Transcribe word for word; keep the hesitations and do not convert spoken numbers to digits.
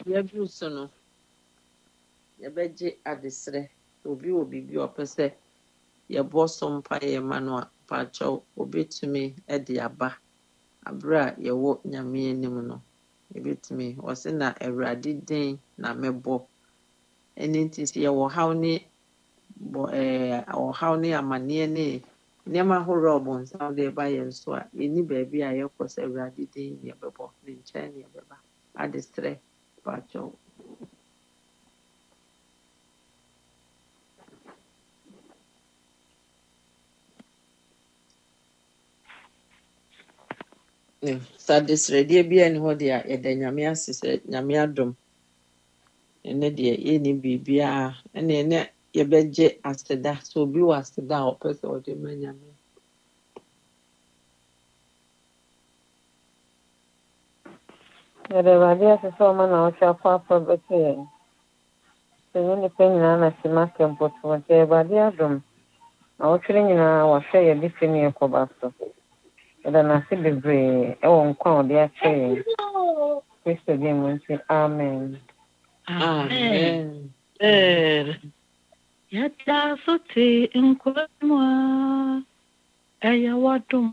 Yɛduru so no, yɛbɛgye adesrɛ. Obi wɔ biribi a ɔpɛ sɛ yɛbɔ so mpaeɛ ma no a, mpakyɛw obetumi de aba. Abere a yɛwɔ Nyame anim no, yɛbɛtumi. Wɔse na Awurade din na mɛbɔ. Ɛno nti sɛ yɛwɔ haw ne bɔ ɛɛ ɔhaw ne amanneɛ ne nneɛma ahorow a ɔbonsam de ba yɛn so a, yɛnni baabi a yɛkɔ sɛ Awurade din na yɛbɛbɔ. Ne nkyɛn na yɛbɛba. Adesrɛ, mpakyɛw. Yeah. Sɛ adesrɛdeɛ biara nni hɔ deɛ a, yɛda Nyame ase sɛ Nyame adom. Ɛnnɛ deɛ yɛnni biribiara. Ɛna ɛnnɛ yɛbɛgye aseda. Sɛ obi wɔ aseda a ɔpɛ sɛ ɔde ma Nyame. Yɛde Awurade ase sɛ ɔma na ɔhwɛ afɔ afɔ bɛte yɛn. Sɛ yɛn nnipa nyinaa na si ma kɛ mpɔtoɔ nti Awurade adom. Na ɔtwerɛ nyinaa wahwɛ yɛde fi ne yɛkɔba so. Yɛda n'ase bebree ɛwɔ nkwa a ɔde akyerɛ yɛn. Kristo din mu nti, amen. Amen. Yɛda so te nkwa mu a ɛyɛ w'adom.